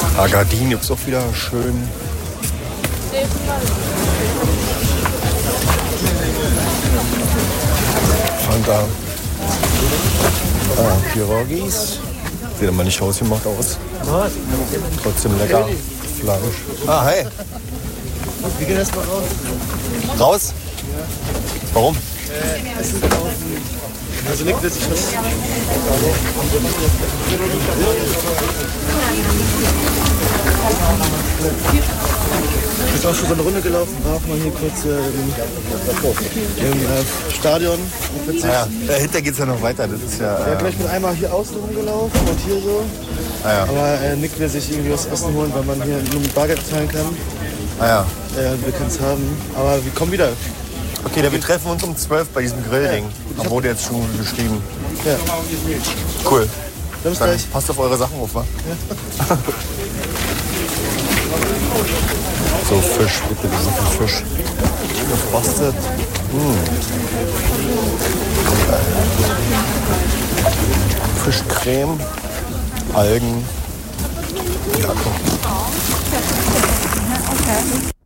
Agadin gibt es auch wieder schön. Fanta. Pirogis. Sieht aber nicht ausgemacht aus. Trotzdem lecker. Fleisch. Hey. Wir gehen erstmal raus. Raus? Warum? Essen kaufen. Also Nick will sich was. Ich bin auch schon so eine Runde gelaufen, war auch mal hier kurz im Stadion. Ja, dahinter geht es ja noch weiter. Das ist ja. Ja, gleich bin einmal hier außen rumgelaufen und hier so. Ja. Aber Nick will sich irgendwie was Essen holen, weil man hier nur mit Bargeld zahlen kann. Ja. Wir können es haben. Aber wir kommen wieder. Okay, dann wir treffen uns um 12 bei diesem Grillding. Da wurde jetzt schon geschrieben. Ja. Cool. Dann bis Dann gleich. passt auf eure Sachen auf, wa? Ja. So, Fisch, bitte, wir sind für Fisch. Gefrostet. Fischcreme, Algen. Ja, komm.